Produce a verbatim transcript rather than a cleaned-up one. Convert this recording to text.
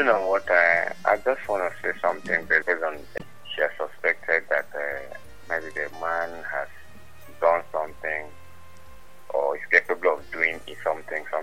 on what I, I just want to say something based on